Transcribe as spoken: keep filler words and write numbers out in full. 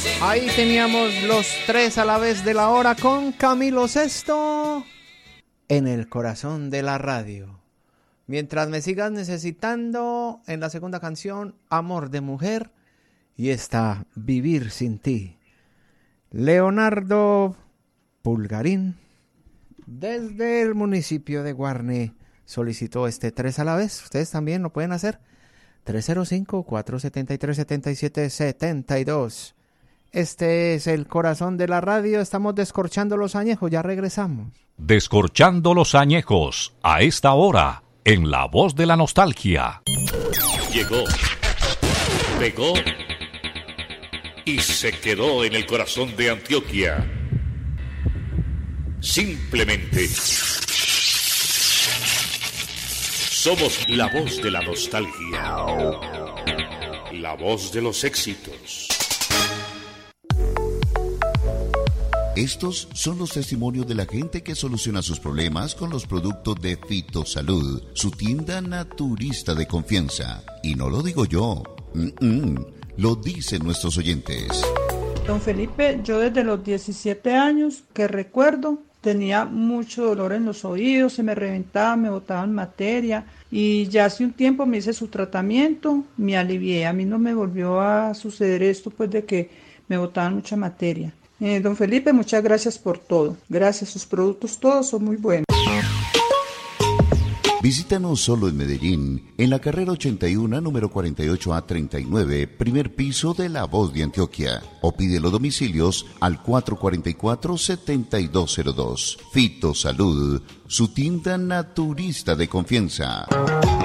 Ahí teníamos los tres a la vez de la hora con Camilo Sesto en el corazón de la radio. Mientras me sigas necesitando, en la segunda canción, Amor de Mujer, y está Vivir sin ti. Leonardo Pulgarín, desde el municipio de Guarne, solicitó este tres a la vez. Ustedes también lo pueden hacer. tres cero cinco, cuatro siete tres, siete siete siete dos. Este es el corazón de la radio. Estamos descorchando los añejos. Ya regresamos. Descorchando los añejos. A esta hora, en La Voz de la Nostalgia. Llegó, pegó y se quedó en el corazón de Antioquia. Simplemente somos la voz de la nostalgia. La voz de los éxitos. Estos son los testimonios de la gente que soluciona sus problemas con los productos de Fitosalud, su tienda naturista de confianza. Y no lo digo yo, Mm-mm. lo dicen nuestros oyentes. Don Felipe, yo desde los diecisiete años que recuerdo, tenía mucho dolor en los oídos, se me reventaba, me botaban materia, y ya hace un tiempo me hice su tratamiento, me alivié. A mí no me volvió a suceder esto, pues, de que me botaban mucha materia. Eh, don Felipe, muchas gracias por todo. Gracias, sus productos todos son muy buenos. Visítanos solo en Medellín, en la carrera ochenta y uno, número cuarenta y ocho A treinta y nueve, primer piso de La Voz de Antioquia. O pide los domicilios al cuatro cuatro cuatro, siete dos cero dos. Fitosalud, su tienda naturista de confianza.